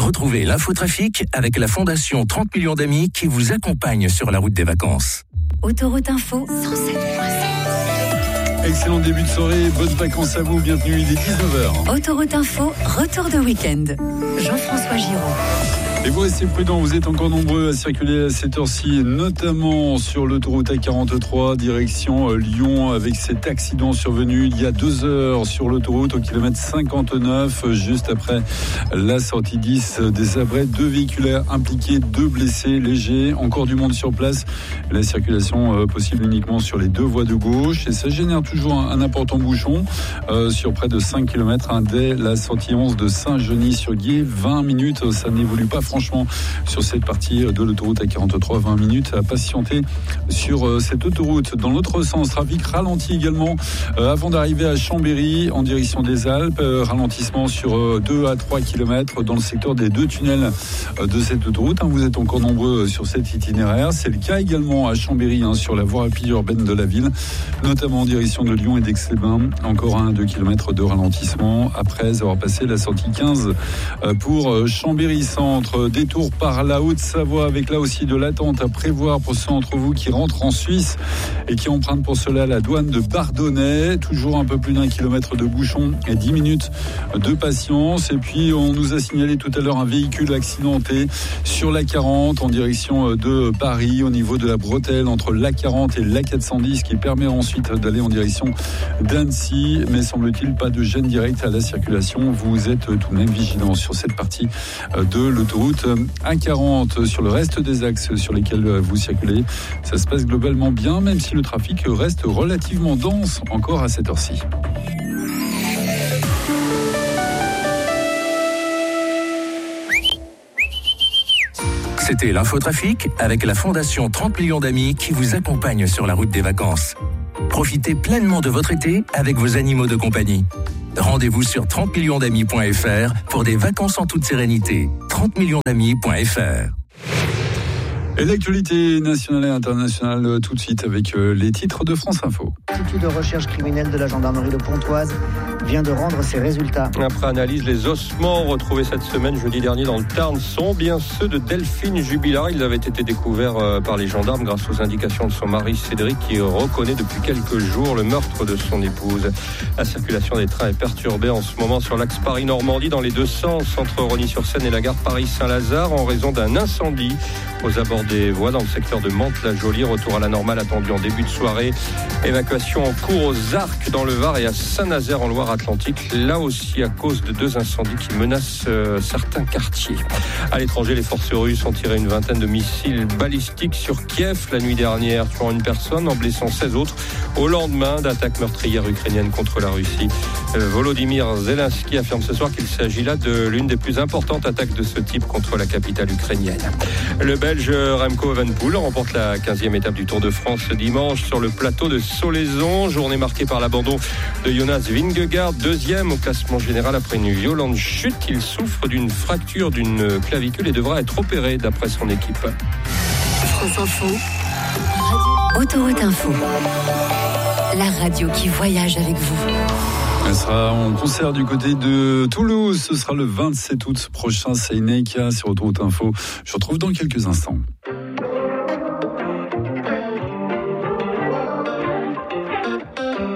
Retrouvez l'infotrafic avec la Fondation 30 millions d'amis qui vous accompagne sur la route des vacances. Autoroute Info 107.7. Excellent début de soirée, bonnes vacances à vous, bienvenue, il est 19h. Autoroute Info, retour de week-end. Jean-François Giraud. Et vous restez prudents, vous êtes encore nombreux à circuler à cette heure-ci, notamment sur l'autoroute A43, direction Lyon, avec cet accident survenu il y a 2 heures sur l'autoroute au kilomètre 59, juste après la sortie 10 des Abrets. 2 véhiculaires impliqués, 2 blessés légers, encore du monde sur place. La circulation possible uniquement sur les 2 voies de gauche et ça génère toujours un important bouchon sur près de 5 km dès la sortie 11 de Saint-Genis-sur-Guiers. 20 minutes, ça n'évolue pas franchement sur cette partie de l'autoroute A43, 20 minutes à patienter sur cette autoroute. Dans l'autre sens, trafic ralenti également avant d'arriver à Chambéry en direction des Alpes. Ralentissement sur 2 à 3 km dans le secteur des 2 tunnels de cette autoroute. Vous êtes encore nombreux sur cet itinéraire. C'est le cas également à Chambéry sur la voie rapide urbaine de la ville, notamment en direction de Lyon et d'Aix-les-Bains. Encore 1 à 2 km de ralentissement après avoir passé la sortie 15 pour Chambéry Centre. Détour par la Haute-Savoie avec là aussi de l'attente à prévoir pour ceux d'entre vous qui rentrent en Suisse et qui empruntent pour cela la douane de Bardonnay. Toujours un peu plus d'1 kilomètre de bouchon et 10 minutes de patience. Et puis on nous a signalé tout à l'heure un véhicule accidenté sur l'A40 en direction de Paris au niveau de la bretelle entre l'A40 et l'A410 qui permet ensuite d'aller en direction d'Annecy. Mais semble-t-il pas de gêne directe à la circulation. Vous êtes tout de même vigilants sur cette partie de l'autoroute A40. Sur le reste des axes sur lesquels vous circulez, ça se passe globalement bien, même si le trafic reste relativement dense encore à cette heure-ci. C'était l'infotrafic avec la Fondation 30 millions d'amis qui vous accompagne sur la route des vacances. Profitez pleinement de votre été avec vos animaux de compagnie. Rendez-vous sur 30millionsdamis.fr pour des vacances en toute sérénité. 30millionsdamis.fr. Et l'actualité nationale et internationale tout de suite avec les titres de France Info. L'Institut de recherche criminelle de la gendarmerie de Pontoise vient de rendre ses résultats. Après analyse, les ossements retrouvés cette semaine, jeudi dernier, dans le Tarn, sont bien ceux de Delphine Jubilard. Ils avaient été découverts par les gendarmes grâce aux indications de son mari Cédric, qui reconnaît depuis quelques jours le meurtre de son épouse. La circulation des trains est perturbée en ce moment sur l'axe Paris-Normandie, dans les 2 sens, entre Rosny-sur-Seine et la gare Paris-Saint-Lazare, en raison d'un incendie aux abords des voies dans le secteur de Mantes-la-Jolie. Retour à la normale attendu en début de soirée. Évacuation en cours aux Arcs dans le Var et à Saint-Nazaire en Loire-Atlantique. Là aussi à cause de 2 incendies qui menacent certains quartiers. À l'étranger, les forces russes ont tiré une vingtaine de missiles balistiques sur Kiev la nuit dernière, tuant une personne, en blessant 16 autres au lendemain d'attaques meurtrières ukrainiennes contre la Russie. Volodymyr Zelensky affirme ce soir qu'il s'agit là de l'une des plus importantes attaques de ce type contre la capitale ukrainienne. Le Belge Remco Evenepoel remporte la 15e étape du Tour de France ce dimanche sur le plateau de Solaizon. Journée marquée par l'abandon de Jonas Vingegaard, 2e au classement général après une violente chute. Il souffre d'une fracture d'une clavicule et devra être opéré d'après son équipe. France Info. Autoroute Info. La radio qui voyage avec vous. Elle sera en concert du côté de Toulouse. Ce sera le 27 août prochain. C'est Neika sur Autoroute Info. Je vous retrouve dans quelques instants.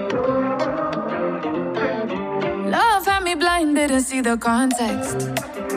Love had me blind, didn't see the context.